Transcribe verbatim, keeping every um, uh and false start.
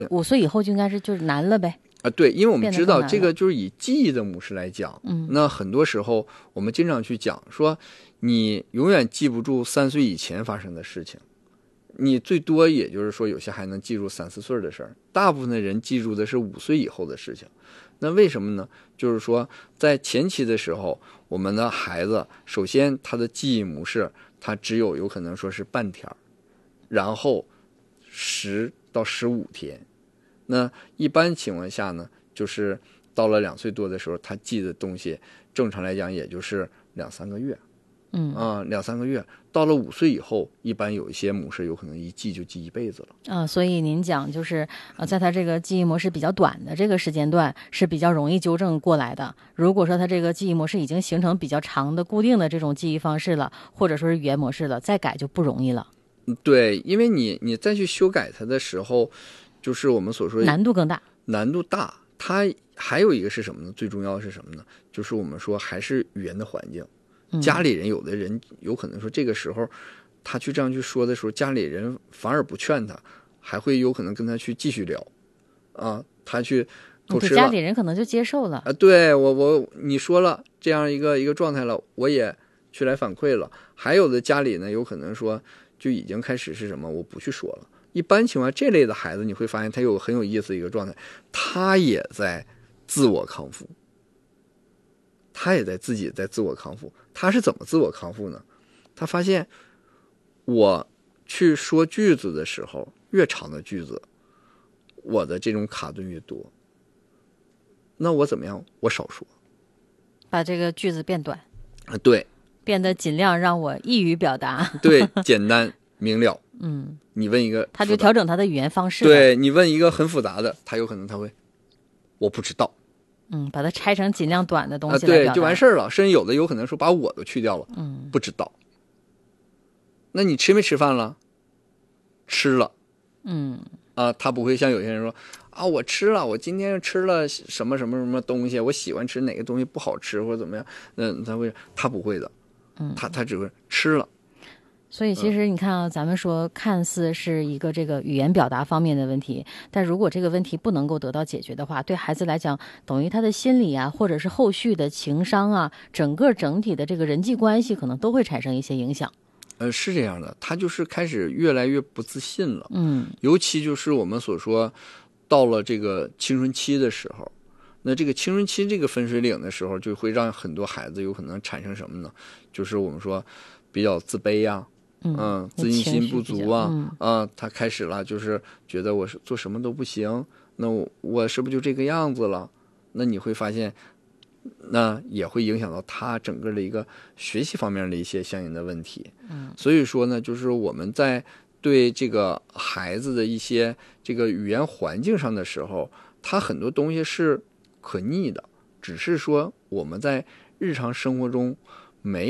五岁以后就应该是就是难了呗。 啊，对，因为我们知道这个就是以记忆的模式来讲，嗯，那很多时候我们经常去讲说，你永远记不住三岁以前发生的事情，你最多也就是说有些还能记住三四岁的事儿，大部分的人记住的是五岁以后的事情。那为什么呢？就是说在前期的时候，我们的孩子首先他的记忆模式，他只有有可能说是半天，然后十到十五天。那一般情况下呢，就是到了两岁多的时候，他记的东西正常来讲也就是两三个月，嗯啊，两三个月。到了五岁以后，一般有一些模式有可能一记就记一辈子了。 啊、呃，所以您讲就是呃，在他这个记忆模式比较短的这个时间段是比较容易纠正过来的。如果说他这个记忆模式已经形成比较长的固定的这种记忆方式了，或者说是语言模式了，再改就不容易了。 对，因为你你再去修改它的时候，就是我们所说的难度更大， 难度大。它还有一个是什么呢？最重要的是什么呢？就是我们说还是语言的环境。家里人有的人有可能说这个时候他去这样去说的时候，家里人反而不劝他，还会有可能跟他去继续聊啊，他去偷吃了， 家里人可能就接受了啊，对我我你说了这样一个一个状态了，我也去来反馈了。还有的家里呢，有可能说就已经开始是什么，我不去说了。一般情况这类的孩子，你会发现他有很有意思的一个状态，他也在自我康复，他也在自己在自我康复。他是怎么自我康复呢？他发现我去说句子的时候，越长的句子，我的这种卡顿越多。那我怎么样？我少说， 把这个句子变短， 啊，对， 变得尽量让我易于表达， 对，简单明了。 嗯， 你问一个， 他就调整他的语言方式。 对，你问一个很复杂的，他有可能他会，我不知道。 嗯，把它拆成尽量短的东西来表达，啊，对，就完事儿了。甚至有的有可能说把我都去掉了， 嗯， 不知道。那你吃没吃饭了？吃了， 嗯， 啊，他不会像有些人说啊，我吃了，我今天吃了什么什么什么东西，我喜欢吃哪个东西不好吃或者怎么样，那他会，他不会的， 嗯， 他他只会吃了。 所以其实你看啊，咱们说看似是一个这个语言表达方面的问题，但如果这个问题不能够得到解决的话，对孩子来讲，等于他的心理啊，或者是后续的情商啊，整个整体的这个人际关系可能都会产生一些影响。 呃，是这样的，他就是开始越来越不自信了。 嗯， 尤其就是我们所说，到了这个青春期的时候，那这个青春期这个分水岭的时候，就会让很多孩子有可能产生什么呢？就是我们说比较自卑呀、啊。嗯，自信心不足啊， 嗯、 啊，他开始了，就是觉得我是做什么都不行，那我我是不是就这个样子了？那你会发现，那也会影响到他整个的一个学习方面的一些相应的问题。 嗯， 所以说呢，就是我们在对这个孩子的一些这个语言环境上的时候，他很多东西是可逆的，只是说我们在日常生活中没